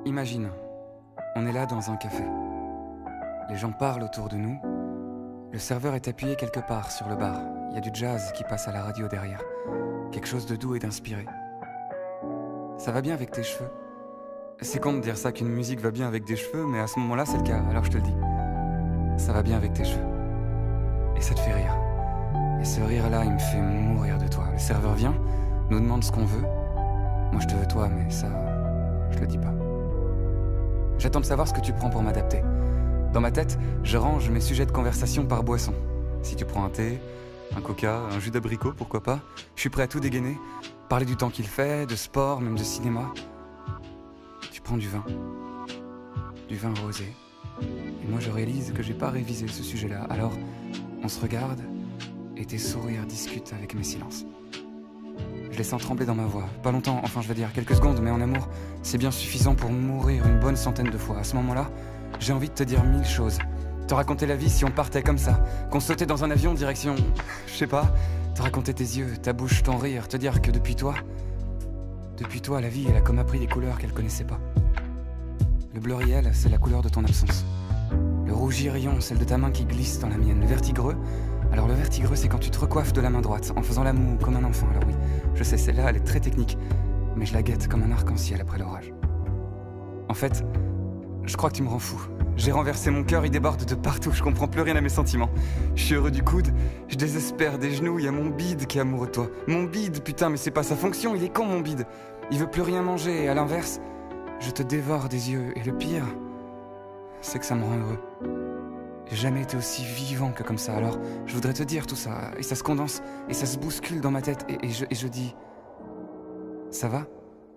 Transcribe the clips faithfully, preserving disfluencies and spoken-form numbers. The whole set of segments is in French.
Imagine, on est là dans un café. Les gens parlent autour de nous. Le serveur est appuyé quelque part sur le bar. Il y a du jazz qui passe à la radio derrière. Quelque chose de doux et d'inspiré. Ça va bien avec tes cheveux. C'est con de dire ça qu'une musique va bien avec des cheveux, mais à ce moment-là c'est le cas, alors je te le dis. Ça va bien avec tes cheveux. Et ça te fait rire. Et ce rire-là, il me fait mourir de toi. Le serveur vient, nous demande ce qu'on veut. Moi je te veux toi, mais ça, je le dis pas. J'attends de savoir ce que tu prends pour m'adapter. Dans ma tête, je range mes sujets de conversation par boisson. Si tu prends un thé, un coca, un jus d'abricot, pourquoi pas, je suis prêt à tout dégainer. Parler du temps qu'il fait, de sport, même de cinéma. Tu prends du vin. Du vin rosé. Et moi je réalise que j'ai pas révisé ce sujet-là. Alors, on se regarde et tes sourires discutent avec mes silences. Je les sens trembler dans ma voix. Pas longtemps, enfin je veux dire quelques secondes, mais en amour, c'est bien suffisant pour mourir une bonne centaine de fois. À ce moment-là, j'ai envie de te dire mille choses. Te raconter la vie si on partait comme ça. Qu'on sautait dans un avion direction... Je sais pas. Te raconter tes yeux, ta bouche, ton rire. Te dire que depuis toi... Depuis toi, la vie, elle a comme appris des couleurs qu'elle connaissait pas. Le bleu riel, c'est la couleur de ton absence. Le rouge irion, celle de ta main qui glisse dans la mienne. Le vertigreux... Alors le vertigreux, c'est quand tu te recoiffes de la main droite, en faisant la moue comme un enfant. Alors oui, je sais, celle-là, elle est très technique, mais je la guette comme un arc-en-ciel après l'orage. En fait, je crois que tu me rends fou. J'ai renversé mon cœur, il déborde de partout, je comprends plus rien à mes sentiments. Je suis heureux du coude, je désespère des genoux, il y a mon bide qui est amoureux de toi. Mon bide, putain, mais c'est pas sa fonction, il est con mon bide. Il veut plus rien manger, et à l'inverse, je te dévore des yeux. Et le pire, c'est que ça me rend heureux. J'ai jamais été aussi vivant que comme ça, alors je voudrais te dire tout ça, et ça se condense, et ça se bouscule dans ma tête, et, et, je, et je dis... Ça va?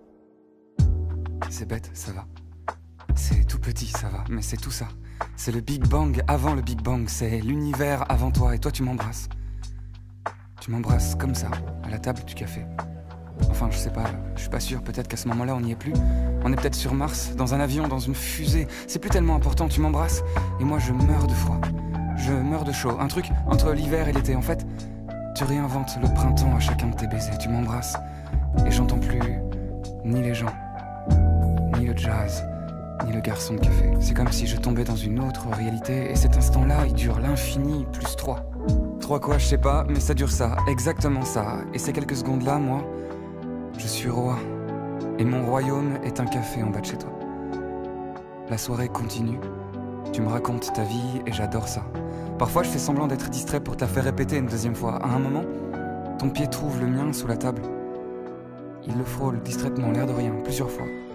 C'est bête, ça va. C'est tout petit, ça va, mais c'est tout ça. C'est le Big Bang avant le Big Bang, c'est l'univers avant toi, et toi tu m'embrasses. Tu m'embrasses comme ça, à la table du café. Enfin, je sais pas, je suis pas sûr, peut-être qu'à ce moment-là, on n'y est plus. On est peut-être sur Mars, dans un avion, dans une fusée. C'est plus tellement important, tu m'embrasses, et moi je meurs de froid. Je meurs de chaud. Un truc entre l'hiver et l'été. En fait, tu réinventes le printemps à chacun de tes baisers. Tu m'embrasses, et j'entends plus ni les gens, ni le jazz, ni le garçon de café. C'est comme si je tombais dans une autre réalité, et cet instant-là, il dure l'infini plus trois. Trois quoi, je sais pas, mais ça dure ça, exactement ça. Et ces quelques secondes-là, moi... Je suis roi, et mon royaume est un café en bas de chez toi. La soirée continue, tu me racontes ta vie et j'adore ça. Parfois je fais semblant d'être distrait pour te la faire répéter une deuxième fois. À un moment, ton pied trouve le mien sous la table. Il le frôle distraitement, l'air de rien, plusieurs fois.